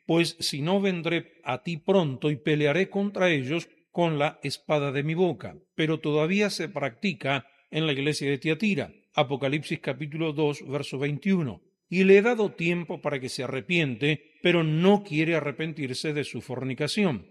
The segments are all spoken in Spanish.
pues si no vendré a ti pronto y pelearé contra ellos con la espada de mi boca. Pero todavía se practica en la iglesia de Tiatira. Apocalipsis capítulo 2, verso 21. Y le he dado tiempo para que se arrepiente, pero no quiere arrepentirse de su fornicación.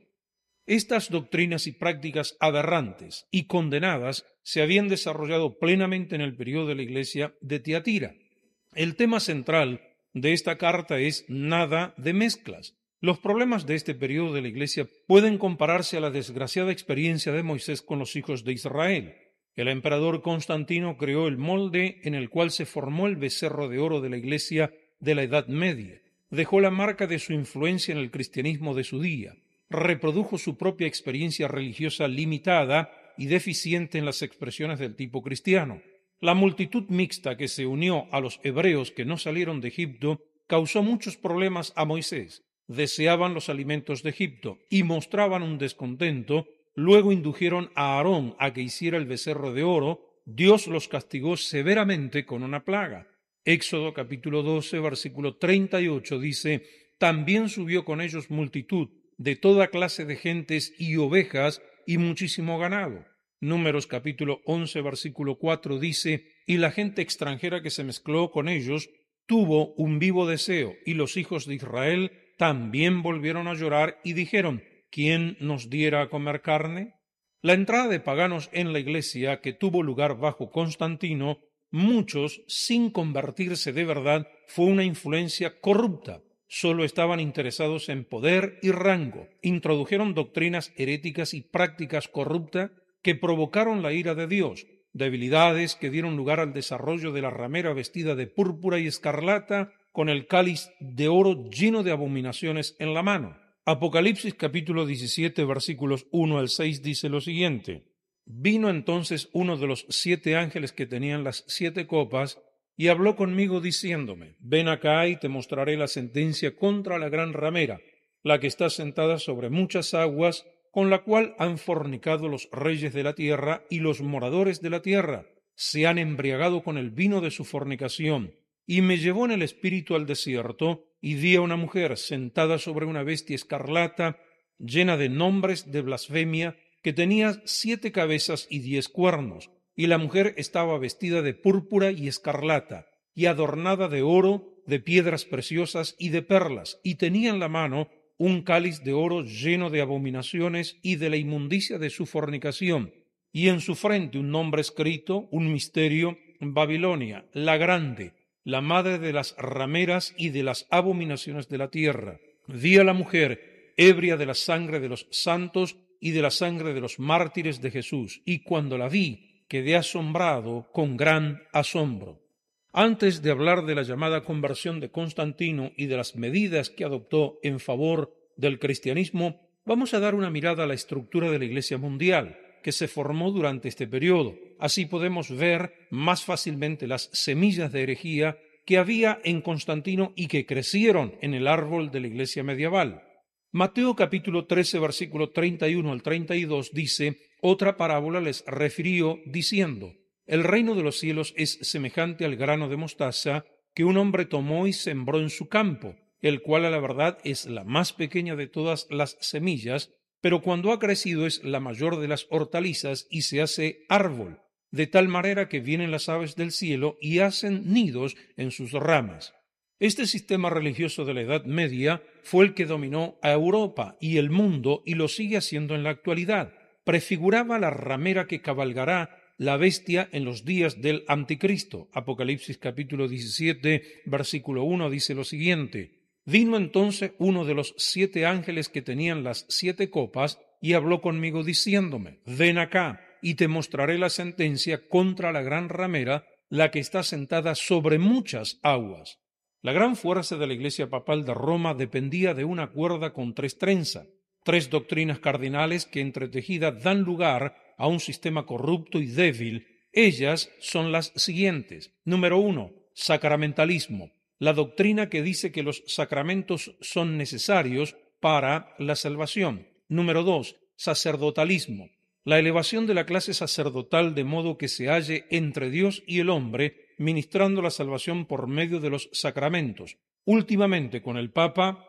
Estas doctrinas y prácticas aberrantes y condenadas se habían desarrollado plenamente en el periodo de la iglesia de Tiatira. El tema central de esta carta es nada de mezclas. Los problemas de este periodo de la iglesia pueden compararse a la desgraciada experiencia de Moisés con los hijos de Israel. El emperador Constantino creó el molde en el cual se formó el becerro de oro de la iglesia de la Edad Media. Dejó la marca de su influencia en el cristianismo de su día. Reprodujo su propia experiencia religiosa limitada y deficiente en las expresiones del tipo cristiano. La multitud mixta que se unió a los hebreos que no salieron de Egipto causó muchos problemas a Moisés. Deseaban los alimentos de Egipto y mostraban un descontento. Luego indujeron a Aarón a que hiciera el becerro de oro. Dios los castigó severamente con una plaga. Éxodo capítulo 12, versículo 38 dice: también subió con ellos multitud de toda clase de gentes y ovejas y muchísimo ganado. Números capítulo 11, versículo 4 dice: y la gente extranjera que se mezcló con ellos tuvo un vivo deseo, y los hijos de Israel también volvieron a llorar y dijeron: ¿quién nos diera a comer carne? La entrada de paganos en la iglesia que tuvo lugar bajo Constantino, muchos, sin convertirse de verdad, fue una influencia corrupta. Solo estaban interesados en poder y rango. Introdujeron doctrinas heréticas y prácticas corruptas que provocaron la ira de Dios, debilidades que dieron lugar al desarrollo de la ramera vestida de púrpura y escarlata con el cáliz de oro lleno de abominaciones en la mano. Apocalipsis capítulo 17 versículos 1 al 6 dice lo siguiente: vino entonces uno de los 7 ángeles que tenían las 7 copas y habló conmigo diciéndome: ven acá y te mostraré la sentencia contra la gran ramera, la que está sentada sobre muchas aguas, con la cual han fornicado los reyes de la tierra, y los moradores de la tierra se han embriagado con el vino de su fornicación. Y me llevó en el espíritu al desierto, y vi a una mujer sentada sobre una bestia escarlata, llena de nombres de blasfemia, que tenía 7 cabezas y 10 cuernos. Y la mujer estaba vestida de púrpura y escarlata, y adornada de oro, de piedras preciosas y de perlas, y tenía en la mano un cáliz de oro lleno de abominaciones y de la inmundicia de su fornicación, y en su frente un nombre escrito, un misterio: Babilonia, la grande, la madre de las rameras y de las abominaciones de la tierra. Vi a la mujer ebria de la sangre de los santos y de la sangre de los mártires de Jesús, y cuando la vi, quedé asombrado con gran asombro. Antes de hablar de la llamada conversión de Constantino y de las medidas que adoptó en favor del cristianismo, vamos a dar una mirada a la estructura de la Iglesia mundial, que se formó durante este periodo. Así podemos ver más fácilmente las semillas de herejía que había en Constantino y que crecieron en el árbol de la Iglesia medieval. Mateo capítulo 13, versículo 31 al 32 dice: otra parábola les refirió diciendo: el reino de los cielos es semejante al grano de mostaza que un hombre tomó y sembró en su campo, el cual a la verdad es la más pequeña de todas las semillas, pero cuando ha crecido es la mayor de las hortalizas y se hace árbol, de tal manera que vienen las aves del cielo y hacen nidos en sus ramas. Este sistema religioso de la Edad Media fue el que dominó a Europa y el mundo y lo sigue haciendo en la actualidad. Prefiguraba la ramera que cabalgará la bestia en los días del anticristo. Apocalipsis capítulo 17, versículo 1 dice lo siguiente: vino entonces uno de los 7 ángeles que tenían las 7 copas y habló conmigo diciéndome: ven acá y te mostraré la sentencia contra la gran ramera, la que está sentada sobre muchas aguas. La gran fuerza de la Iglesia papal de Roma dependía de una cuerda con 3 trenzas, 3 doctrinas cardinales que entretejidas dan lugar a un sistema corrupto y débil. Ellas son las siguientes. Número 1, sacramentalismo, la doctrina que dice que los sacramentos son necesarios para la salvación. Número 2, sacerdotalismo, la elevación de la clase sacerdotal de modo que se halle entre Dios y el hombre, ministrando la salvación por medio de los sacramentos. Últimamente, con el Papa,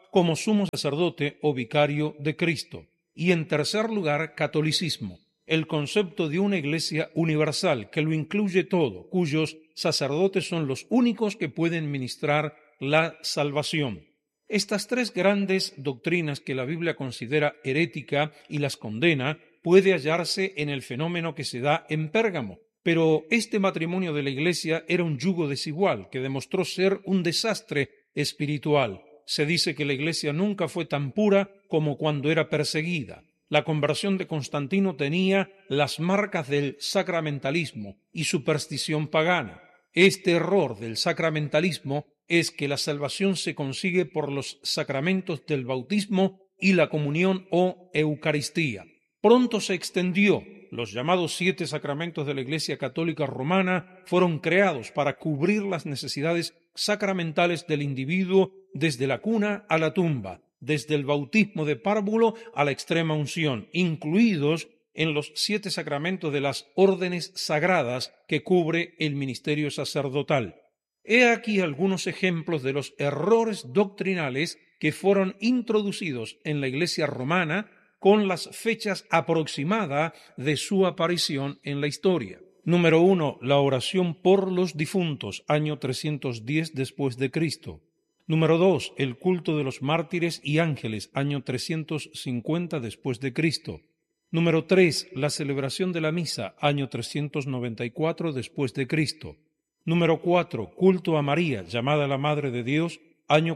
como sumo sacerdote o vicario de Cristo. Y en tercer lugar, catolicismo, el concepto de una iglesia universal que lo incluye todo, cuyos sacerdotes son los únicos que pueden ministrar la salvación. Estas tres grandes doctrinas que la Biblia considera herética y las condena puede hallarse en el fenómeno que se da en Pérgamo. Pero este matrimonio de la Iglesia era un yugo desigual que demostró ser un desastre espiritual. Se dice que la Iglesia nunca fue tan pura como cuando era perseguida. La conversión de Constantino tenía las marcas del sacramentalismo y superstición pagana. Este error del sacramentalismo es que la salvación se consigue por los sacramentos del bautismo y la comunión o Eucaristía. Pronto se extendió. Los llamados 7 sacramentos de la Iglesia Católica Romana fueron creados para cubrir las necesidades sacramentales del individuo desde la cuna a la tumba, desde el bautismo de párvulo a la extrema unción, incluidos en los 7 sacramentos de las órdenes sagradas que cubre el ministerio sacerdotal. He aquí algunos ejemplos de los errores doctrinales que fueron introducidos en la Iglesia romana con las fechas aproximadas de su aparición en la historia. Número 1. La oración por los difuntos, año 310 después de Cristo. Número 2. El culto de los mártires y ángeles, año 350 después de Cristo. Número 3. La celebración de la misa, año 394 después de Cristo. Número 4. Culto a María, llamada la Madre de Dios, año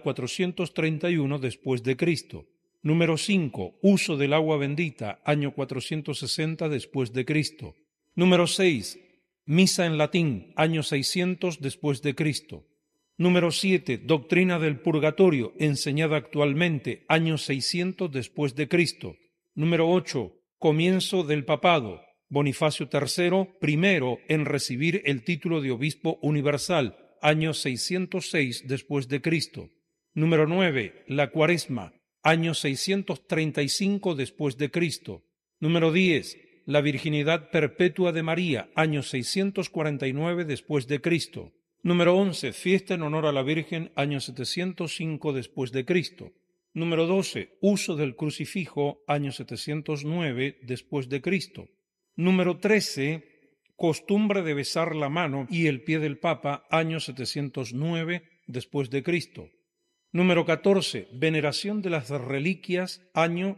431 después de Cristo. Número 5. Uso del agua bendita, año 460 después de Cristo. Número 6. Misa en latín, año 600 después de Cristo. Número 7. Doctrina del purgatorio, enseñada actualmente, año 600 después de Cristo. Número 8. Comienzo del papado, Bonifacio III, primero en recibir el título de obispo universal, año 606 después de Cristo. Número 9. La Cuaresma, año 635 después de Cristo. Número 10. La virginidad perpetua de María, año 649 después de Cristo. Número 11. Fiesta en honor a la Virgen, año 705 después de Cristo. Número 12. Uso del crucifijo, año 709 después de Cristo. Número 13. Costumbre de besar la mano y el pie del Papa, año 709 después de Cristo. Número 14. Veneración de las reliquias, año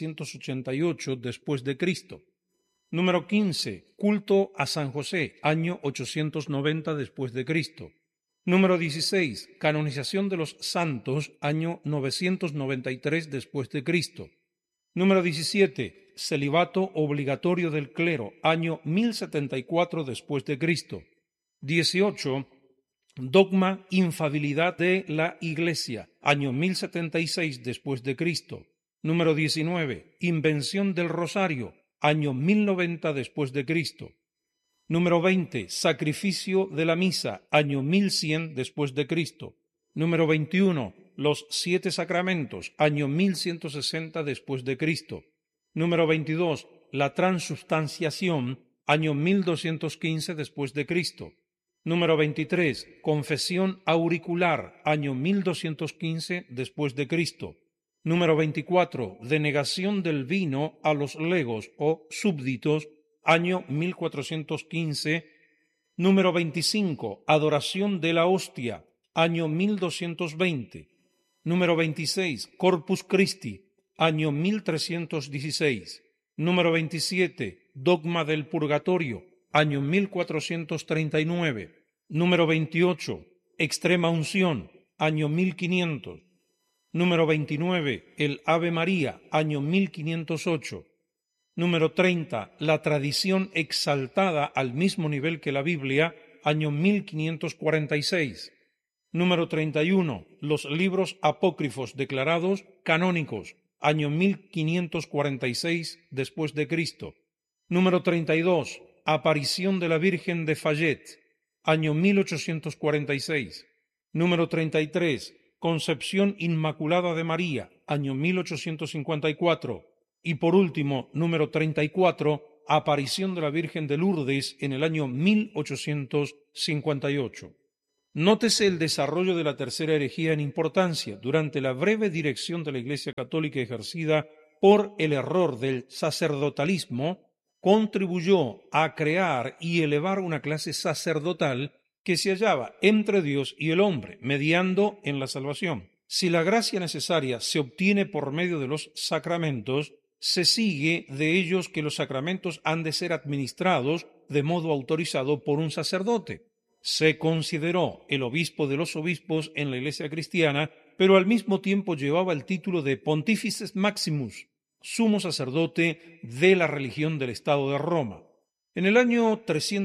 788 después de Cristo. Número 15. Culto a San José, año 890 después de Cristo. Número 16. Canonización de los santos, año 993 después de Cristo. Número 17. Celibato obligatorio del clero, año 1074 después de Cristo. 18. Dogma infabilidad de la Iglesia, año 1076 después de Cristo. Número 19. Invención del rosario, año 1090 después de Cristo. Número 20. Sacrificio de la misa, año 1100 después de Cristo. Número 21. Los 7 sacramentos, año 1160 después de Cristo. Número 22. La transubstanciación, año 1215 después de Cristo. Número 23. Confesión auricular, año 1215 después de Cristo. Número 24. Denegación del vino a los legos o súbditos, año 1415. Número 25. Adoración de la hostia, año 1220. Número 26. Corpus Christi, año 1316. Número 27. Dogma del purgatorio, año 1439. Número 28. Extrema unción, año 1500. Número 29. El Ave María, año 1508. Número 30. La tradición exaltada al mismo nivel que la Biblia, año 1546. Número 31. Los libros apócrifos declarados canónicos, año 1546 después de Cristo. Número 32. Aparición de la Virgen de Fayette, año 1846. Número 33. Concepción Inmaculada de María, año 1854. Y por último, número 34, aparición de la Virgen de Lourdes en el año 1858. Nótese el desarrollo de la tercera herejía en importancia. Durante la breve dirección de la Iglesia Católica ejercida por el error del sacerdotalismo, contribuyó a crear y elevar una clase sacerdotal que se hallaba entre Dios y el hombre, mediando en la salvación. Si la gracia necesaria se obtiene por medio de los sacramentos, se sigue de ellos que los sacramentos han de ser administrados de modo autorizado por un sacerdote. Se consideró el obispo de los obispos en la Iglesia cristiana, pero al mismo tiempo llevaba el título de Pontifices Maximus, sumo sacerdote de la religión del Estado de Roma. En el año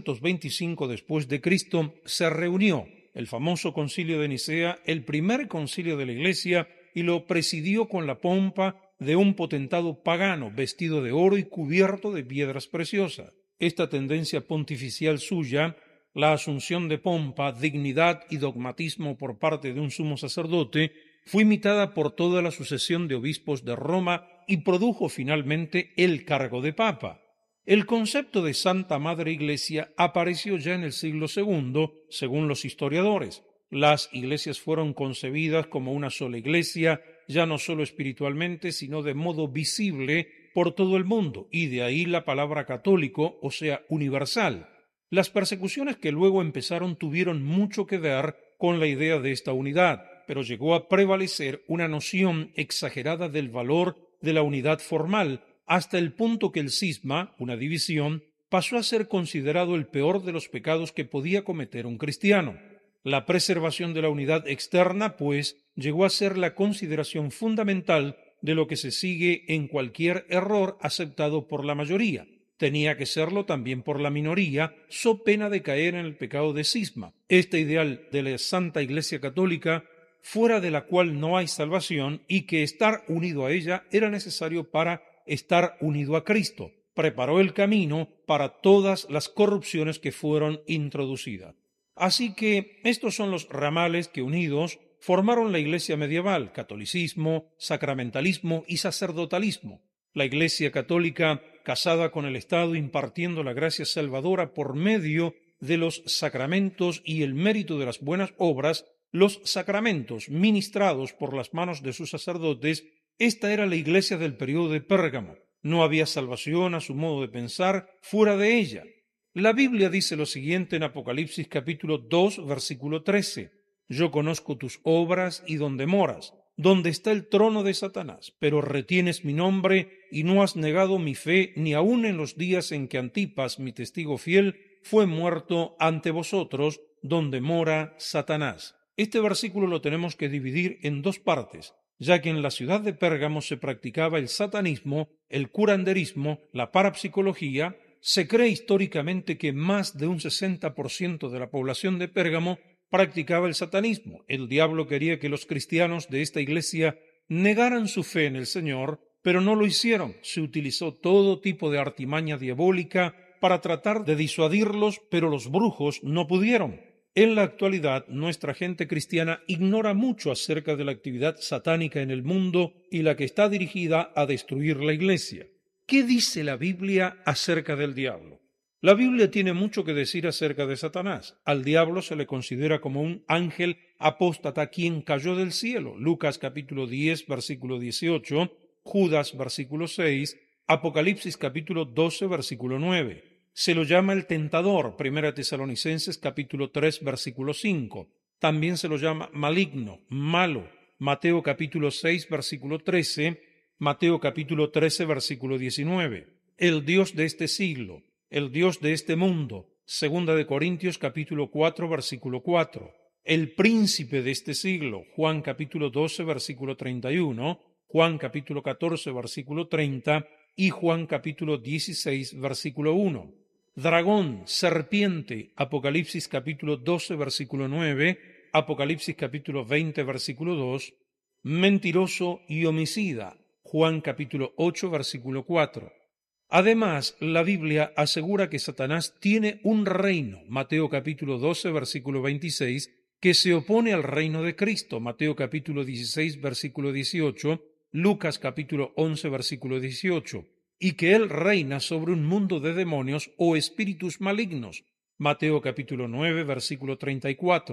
325 después de Cristo se reunió el famoso Concilio de Nicea, el primer concilio de la Iglesia, y lo presidió con la pompa de un potentado pagano vestido de oro y cubierto de piedras preciosas. Esta tendencia pontificial suya, la asunción de pompa, dignidad y dogmatismo por parte de un sumo sacerdote, fue imitada por toda la sucesión de obispos de Roma y produjo finalmente el cargo de papa. El concepto de Santa Madre Iglesia apareció ya en el siglo II, según los historiadores. Las iglesias fueron concebidas como una sola iglesia, ya no solo espiritualmente, sino de modo visible por todo el mundo, y de ahí la palabra católico, o sea, universal. Las persecuciones que luego empezaron tuvieron mucho que ver con la idea de esta unidad, pero llegó a prevalecer una noción exagerada del valor de la unidad formal, hasta el punto que el cisma, una división, pasó a ser considerado el peor de los pecados que podía cometer un cristiano. La preservación de la unidad externa, pues, llegó a ser la consideración fundamental de lo que se sigue en cualquier error aceptado por la mayoría. Tenía que serlo también por la minoría, so pena de caer en el pecado de cisma. Este ideal de la Santa Iglesia Católica, fuera de la cual no hay salvación, y que estar unido a ella era necesario para estar unido a Cristo, preparó el camino para todas las corrupciones que fueron introducidas. Así que estos son los ramales que unidos formaron la Iglesia medieval: catolicismo, sacramentalismo y sacerdotalismo. La Iglesia católica, casada con el Estado, impartiendo la gracia salvadora por medio de los sacramentos y el mérito de las buenas obras, los sacramentos ministrados por las manos de sus sacerdotes. Esta era la iglesia del período de Pérgamo. No había salvación, a su modo de pensar, fuera de ella. La Biblia dice lo siguiente en Apocalipsis capítulo 2, versículo 13. Yo conozco tus obras y donde moras, donde está el trono de Satanás, pero retienes mi nombre y no has negado mi fe, ni aun en los días en que Antipas, mi testigo fiel, fue muerto ante vosotros, donde mora Satanás. Este versículo lo tenemos que dividir en dos partes, ya que en la ciudad de Pérgamo se practicaba el satanismo, el curanderismo, la parapsicología. Se cree históricamente que más de un 60% de la población de Pérgamo practicaba el satanismo. El diablo quería que los cristianos de esta iglesia negaran su fe en el Señor, pero no lo hicieron. Se utilizó todo tipo de artimaña diabólica para tratar de disuadirlos, pero los brujos no pudieron. En la actualidad, nuestra gente cristiana ignora mucho acerca de la actividad satánica en el mundo y la que está dirigida a destruir la iglesia. ¿Qué dice la Biblia acerca del diablo? La Biblia tiene mucho que decir acerca de Satanás. Al diablo se le considera como un ángel apóstata quien cayó del cielo. Lucas capítulo 10, versículo 18, Judas versículo 6, Apocalipsis capítulo 12, versículo 9. Se lo llama el tentador, 1 Tesalonicenses capítulo 3, versículo 5. También se lo llama maligno, malo, Mateo capítulo 6, versículo 13, Mateo capítulo 13, versículo 19. El Dios de este siglo, el Dios de este mundo, 2 Corintios capítulo 4, versículo 4. El príncipe de este siglo, Juan capítulo 12, versículo 31, Juan capítulo 14, versículo 30 y Juan capítulo 16, versículo 1. Dragón, serpiente, Apocalipsis capítulo 12, versículo 9, Apocalipsis capítulo 20, versículo 2, mentiroso y homicida, Juan capítulo 8, versículo 4. Además, la Biblia asegura que Satanás tiene un reino, Mateo capítulo 12, versículo 26, que se opone al reino de Cristo, Mateo capítulo 16, versículo 18, Lucas capítulo 11, versículo 18. Y que él reina sobre un mundo de demonios o espíritus malignos. Mateo capítulo 9, versículo 34.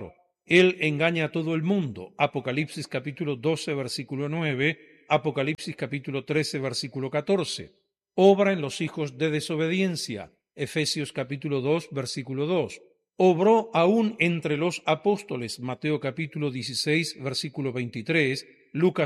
Él engaña a todo el mundo. Apocalipsis capítulo 12, versículo 9, Apocalipsis capítulo 13, versículo 14. Obra en los hijos de desobediencia. Efesios capítulo 2, versículo 2. Obró aún entre los apóstoles. Mateo capítulo 16, versículo 23, Lucas